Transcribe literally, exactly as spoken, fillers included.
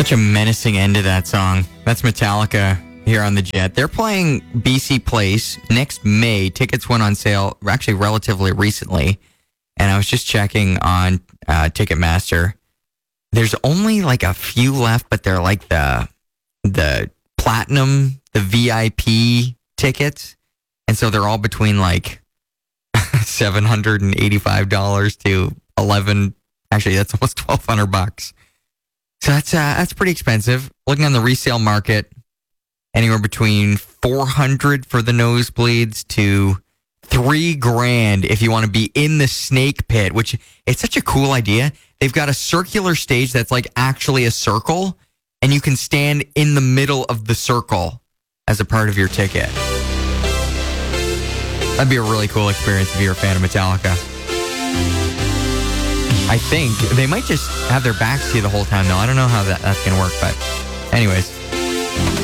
Such a menacing end to that song. That's Metallica here on the Jet. They're playing B C Place next May. Tickets went on sale actually relatively recently. And I was just checking on uh, Ticketmaster. There's only like a few left, but they're like the the platinum, the V I P tickets. And so they're all between like seven hundred eighty-five dollars to eleven. Actually, that's almost twelve hundred bucks. So that's uh, that's pretty expensive. Looking on the resale market, anywhere between four hundred for the nosebleeds to three grand if you want to be in the snake pit, which it's such a cool idea. They've got a circular stage that's like actually a circle, and you can stand in the middle of the circle as a part of your ticket. That'd be a really cool experience if you're a fan of Metallica. I think they might just have their backs to you the whole time, though. I don't know how that, that's going to work, but anyways.